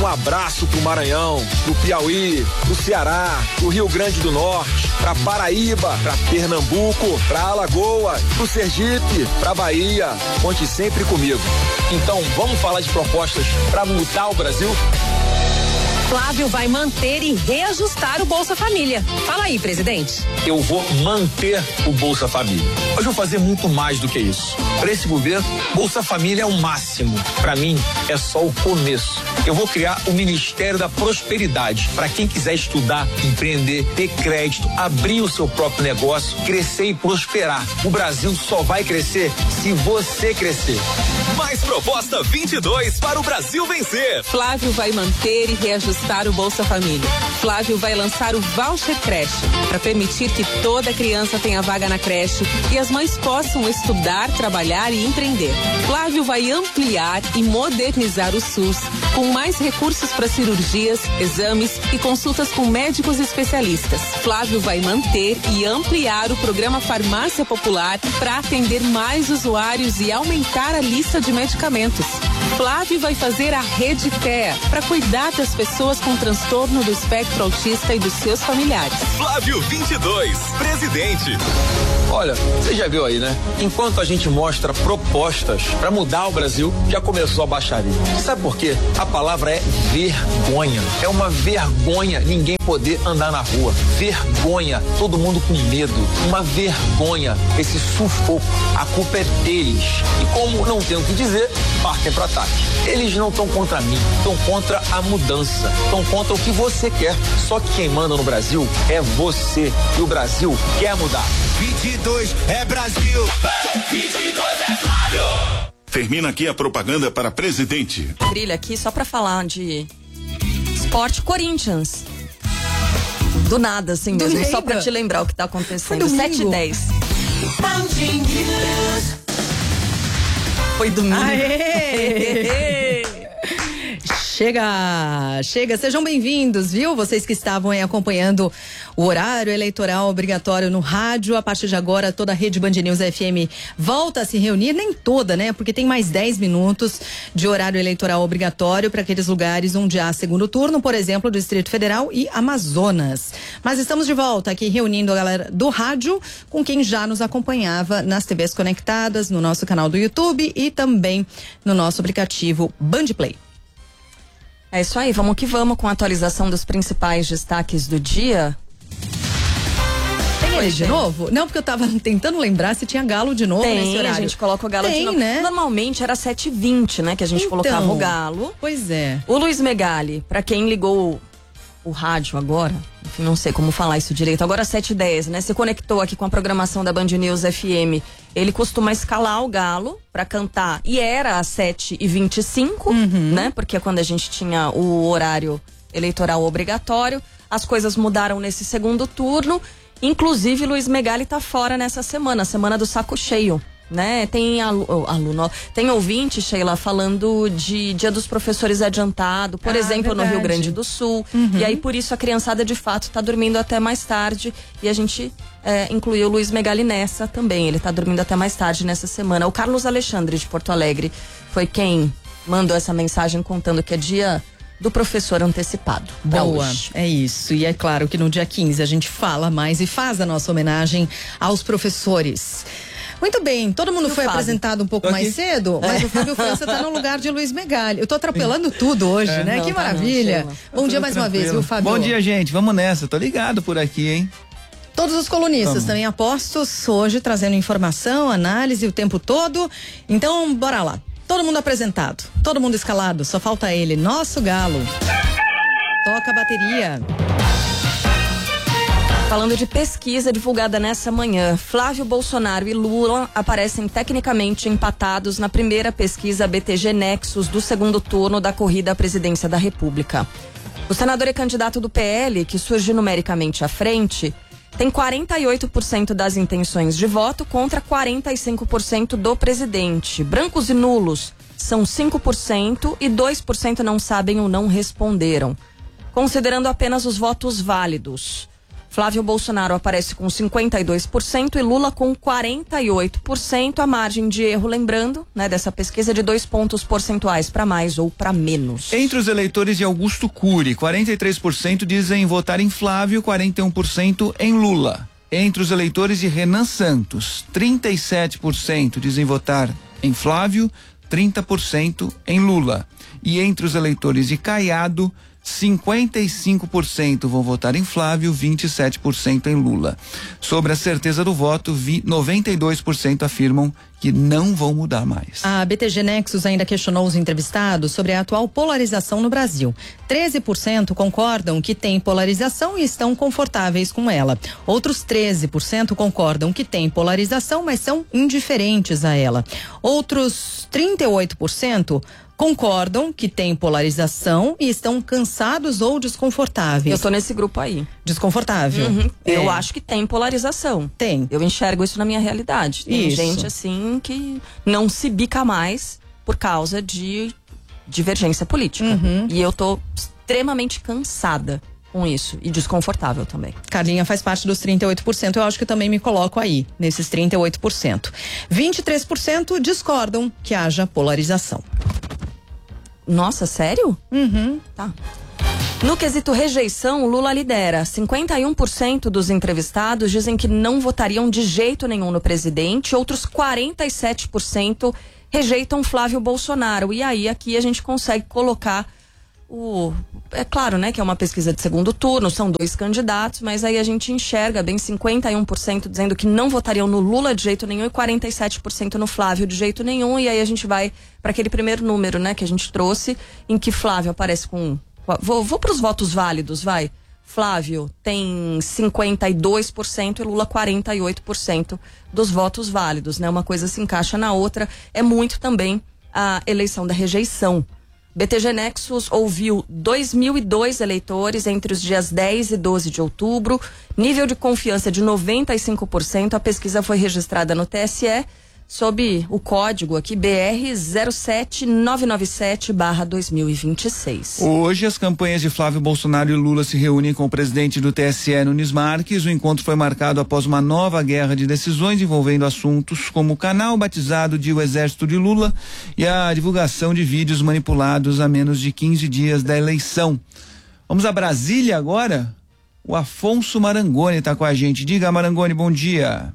Um abraço pro Maranhão, pro Piauí, pro Ceará, pro Rio Grande do Norte, pra Paraíba, pra Pernambuco, pra Alagoas, pro Sergipe, pra Bahia. Conte sempre comigo. Então, vamos falar de propostas pra mudar o Brasil? Flávio vai manter e reajustar o Bolsa Família. Fala aí, presidente. Eu vou manter o Bolsa Família. Mas vou fazer muito mais do que isso. Para esse governo, Bolsa Família é o máximo. Para mim, é só o começo. Eu vou criar o Ministério da Prosperidade para quem quiser estudar, empreender, ter crédito, abrir o seu próprio negócio, crescer e prosperar. O Brasil só vai crescer se você crescer. Mais proposta 22 para o Brasil vencer. Flávio vai manter e reajustar o Bolsa Família. Flávio vai lançar o Voucher Creche para permitir que toda criança tenha vaga na creche e as mães possam estudar, trabalhar e empreender. Flávio vai ampliar e modernizar o SUS com mais recursos para cirurgias, exames e consultas com médicos especialistas. Flávio vai manter e ampliar o programa Farmácia Popular para atender mais usuários e aumentar a lista de medicamentos. Flávio vai fazer a Rede TEA para cuidar das pessoas com transtorno do espectro autista e dos seus familiares. Flávio 22, presidente. Olha, você já viu aí, né? Enquanto a gente mostra propostas para mudar o Brasil, já começou a baixaria. Sabe por quê? A palavra é vergonha. É uma vergonha ninguém poder andar na rua. Vergonha, todo mundo com medo. Uma vergonha, esse sufoco. A culpa é deles. E como não tem o que dizer, partem para ataque. Eles não estão contra mim, estão contra a mudança, estão contra o que você quer. Só que quem manda no Brasil é você. E o Brasil quer mudar. 22 é Brasil. 22 é Flávio. Termina aqui a propaganda para presidente. Trilha aqui só pra falar de esporte. Corinthians. Do nada, assim mesmo. Só pra te lembrar o que tá acontecendo. 7h10. Foi domingo. Aê! Chega! Sejam bem-vindos, viu? Vocês que estavam aí acompanhando o horário eleitoral obrigatório no rádio. A partir de agora, toda a rede Band News FM volta a se reunir. Nem toda, né? Porque tem mais 10 minutos de horário eleitoral obrigatório para aqueles lugares onde há segundo turno, por exemplo, Distrito Federal e Amazonas. Mas estamos de volta aqui reunindo a galera do rádio com quem já nos acompanhava nas TVs conectadas, no nosso canal do YouTube e também no nosso aplicativo Band Play. É isso aí, vamos que vamos com a atualização dos principais destaques do dia. Tem ele de novo? Não, porque eu tava tentando lembrar se tinha Galo de novo nesse horário. A gente coloca o Galo de novo. Né? Normalmente era 7h20, né? Que a gente colocava o Galo. Pois é. O Luiz Megali, pra quem ligou o rádio agora, enfim, não sei como falar isso direito, agora 7h10, né? Se conectou aqui com a programação da Band News FM. Ele costuma escalar o Galo pra cantar, e era às 7h25, né? Porque é quando a gente tinha o horário eleitoral obrigatório. As coisas mudaram nesse segundo turno. Inclusive, Luiz Megali tá fora nessa semana, semana do saco cheio, né? Tem aluno, tem ouvinte, Sheila, falando de Dia dos Professores adiantado, por exemplo, verdade. No Rio Grande do Sul. E aí, por isso, a criançada, de fato, tá dormindo até mais tarde. E a gente incluiu o Luiz Megali nessa também. Ele tá dormindo até mais tarde nessa semana. O Carlos Alexandre, de Porto Alegre, foi quem mandou essa mensagem contando que é dia do professor antecipado. Boa, é isso. E é claro que no dia 15 a gente fala mais e faz a nossa homenagem aos professores. Muito bem, todo mundo foi apresentado um pouco mais cedo, mas o Fábio França tá no lugar de Luiz Megali. Eu tô atropelando tudo hoje, né? Que maravilha. Bom dia mais uma vez, viu, Fábio? Bom dia, gente. Vamos nessa. Tô ligado por aqui, hein? Todos os colunistas também apostos hoje trazendo informação, análise o tempo todo. Então, bora lá. Todo mundo apresentado, todo mundo escalado, só falta ele, nosso Galo. Toca a bateria. Falando de pesquisa divulgada nessa manhã, Flávio Bolsonaro e Lula aparecem tecnicamente empatados na primeira pesquisa BTG Nexus do segundo turno da corrida à presidência da República. O senador e candidato do PL, que surge numericamente à frente, tem 48% das intenções de voto contra 45% do presidente. Brancos e nulos são 5% e 2% não sabem ou não responderam. Considerando apenas os votos válidos, Flávio Bolsonaro aparece com 52% e Lula com 48%. A margem de erro, lembrando, né, dessa pesquisa, de 2 pontos percentuais para mais ou para menos. Entre os eleitores de Augusto Cury, 43% dizem votar em Flávio, 41% em Lula. Entre os eleitores de Renan Santos, 37% dizem votar em Flávio, 30% em Lula. E entre os eleitores de Caiado, 55% vão votar em Flávio, 27% em Lula. Sobre a certeza do voto, 92% afirmam que não vão mudar mais. A BTG Nexus ainda questionou os entrevistados sobre a atual polarização no Brasil. 13% concordam que tem polarização e estão confortáveis com ela. Outros 13% concordam que tem polarização, mas são indiferentes a ela. Outros 38% concordam que tem polarização e estão cansados ou desconfortáveis. Eu tô nesse grupo aí. Desconfortável. Uhum. Eu acho que tem polarização. Tem. Eu enxergo isso na minha realidade. Tem gente assim que não se bica mais por causa de divergência política. E eu tô extremamente cansada com isso e desconfortável também. Carlinha faz parte dos 38%, eu acho que eu também me coloco aí, nesses 38%. 23% discordam que haja polarização. Nossa, sério? Tá. No quesito rejeição, Lula lidera. 51% dos entrevistados dizem que não votariam de jeito nenhum no presidente. Outros 47% rejeitam Flávio Bolsonaro. E aí, aqui a gente consegue colocar é claro, né, que é uma pesquisa de segundo turno, são 2 candidatos, mas aí a gente enxerga bem 51% dizendo que não votariam no Lula de jeito nenhum e 47% no Flávio de jeito nenhum. E aí a gente vai para aquele primeiro número, né, que a gente trouxe, em que Flávio aparece com... Vou para os votos válidos, vai. Flávio tem 52% e Lula 48% dos votos válidos, né? Uma coisa se encaixa na outra. É muito também a eleição da rejeição. BTG Nexus ouviu 2.002 eleitores entre os dias 10 e 12 de outubro. Nível de confiança de 95%. A pesquisa foi registrada no TSE sob o código aqui BR 07997/2026. Hoje as campanhas de Flávio Bolsonaro e Lula se reúnem com o presidente do TSE, Nunes Marques. O encontro foi marcado após uma nova guerra de decisões envolvendo assuntos como o canal batizado de O Exército de Lula e a divulgação de vídeos manipulados a menos de 15 dias da eleição. Vamos a Brasília agora? O Afonso Marangoni está com a gente. Diga, Marangoni, bom dia.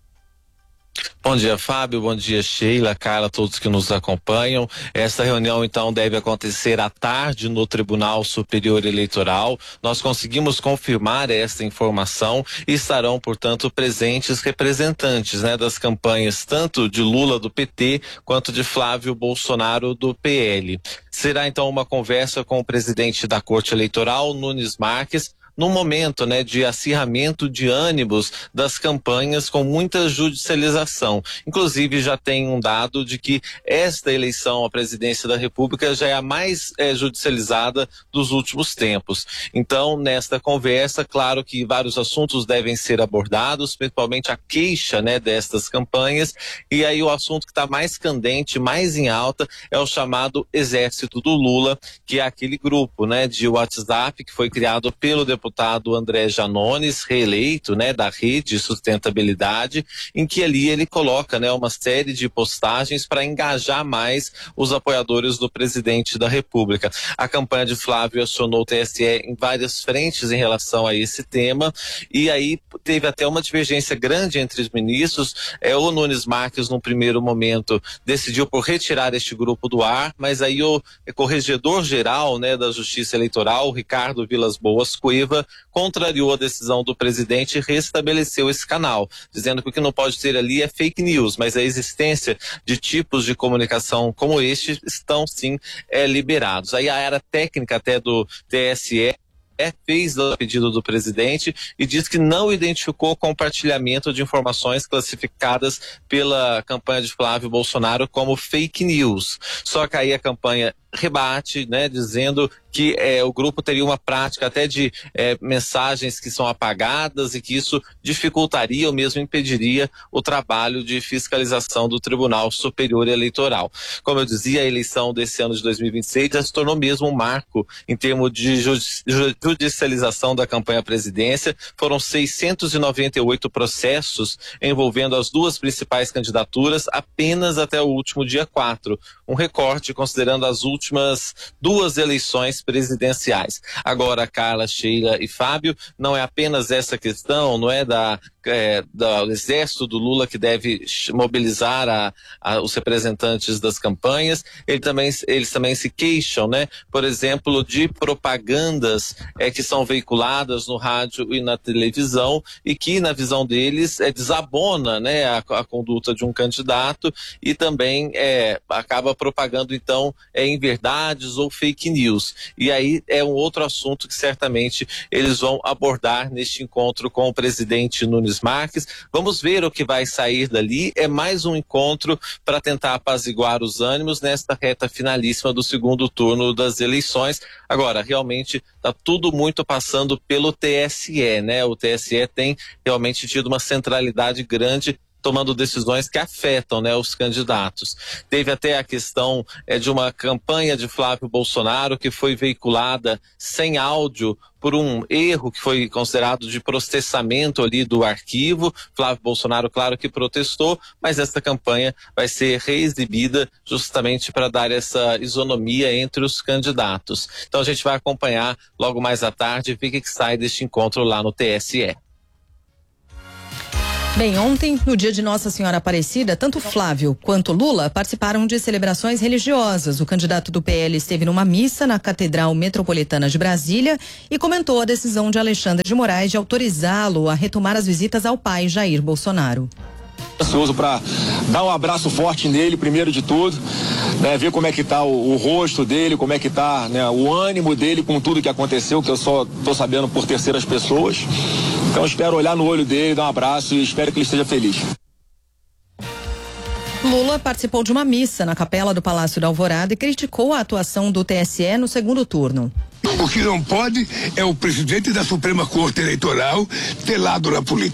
Bom dia, Fábio, bom dia, Sheila, Carla, todos que nos acompanham. Esta reunião, então, deve acontecer à tarde no Tribunal Superior Eleitoral. Nós conseguimos confirmar esta informação e estarão, portanto, presentes representantes, né, das campanhas tanto de Lula do PT quanto de Flávio Bolsonaro do PL. Será, então, uma conversa com o presidente da Corte Eleitoral, Nunes Marques, no momento, né, de acirramento de ânimos das campanhas com muita judicialização. Inclusive, já tem um dado de que esta eleição à presidência da República já é a mais judicializada dos últimos tempos. Então, nesta conversa, claro que vários assuntos devem ser abordados, principalmente a queixa, né, destas campanhas, e aí o assunto que está mais candente, mais em alta, é o chamado Exército do Lula, que é aquele grupo, né, de WhatsApp que foi criado pelo deputado André Janones, reeleito, né, da Rede Sustentabilidade, em que ali ele coloca, né, uma série de postagens para engajar mais os apoiadores do presidente da República. A campanha de Flávio acionou o TSE em várias frentes em relação a esse tema, e aí teve até uma divergência grande entre os ministros. O Nunes Marques, no primeiro momento, decidiu por retirar este grupo do ar, mas aí o corregedor-geral, né, da Justiça Eleitoral, Ricardo Vilas Boas Cueva, contrariou a decisão do presidente e restabeleceu esse canal, dizendo que o que não pode ter ali é fake news, mas a existência de tipos de comunicação como este estão sim liberados. Aí a área técnica até do TSE fez o pedido do presidente e diz que não identificou compartilhamento de informações classificadas pela campanha de Flávio Bolsonaro como fake news. Só que aí a campanha rebate, né, dizendo que o grupo teria uma prática até de mensagens que são apagadas e que isso dificultaria ou mesmo impediria o trabalho de fiscalização do Tribunal Superior Eleitoral. Como eu dizia, a eleição desse ano de 2026 já se tornou mesmo um marco em termos de judicialização da campanha à presidência. Foram 698 processos envolvendo as duas principais candidaturas apenas até o último dia 4. Um recorde considerando as últimas duas eleições presidenciais. Agora, Carla, Sheila e Fábio, não é apenas essa questão, não é do exército do Lula que deve mobilizar os representantes das campanhas. Eles também se queixam, né? Por exemplo, de propagandas que são veiculadas no rádio e na televisão e que, na visão deles, desabona, né, a conduta de um candidato e também acaba propagando, então, inverdades ou fake news. E aí é um outro assunto que certamente eles vão abordar neste encontro com o presidente Nunes Marques. Vamos ver o que vai sair dali. É mais um encontro para tentar apaziguar os ânimos nesta reta finalíssima do segundo turno das eleições. Agora, realmente está tudo muito passando pelo TSE, né? O TSE tem realmente tido uma centralidade grande tomando decisões que afetam, né, os candidatos. Teve até a questão de uma campanha de Flávio Bolsonaro que foi veiculada sem áudio por um erro que foi considerado de processamento ali do arquivo. Flávio Bolsonaro, claro que protestou, mas essa campanha vai ser reexibida justamente para dar essa isonomia entre os candidatos. Então a gente vai acompanhar logo mais à tarde e ver o que sai deste encontro lá no TSE. Bem, ontem, no dia de Nossa Senhora Aparecida, tanto Flávio quanto Lula participaram de celebrações religiosas. O candidato do PL esteve numa missa na Catedral Metropolitana de Brasília e comentou a decisão de Alexandre de Moraes de autorizá-lo a retomar as visitas ao pai Jair Bolsonaro. Ansioso para dar um abraço forte nele, primeiro de tudo, né, ver como é que tá o rosto dele, como é que tá, né, o ânimo dele com tudo que aconteceu, que eu só tô sabendo por terceiras pessoas. Então espero olhar no olho dele, dar um abraço e espero que ele esteja feliz. Lula participou de uma missa na capela do Palácio da Alvorada e criticou a atuação do TSE no segundo turno. O que não pode é o presidente da Suprema Corte Eleitoral ter lado na política.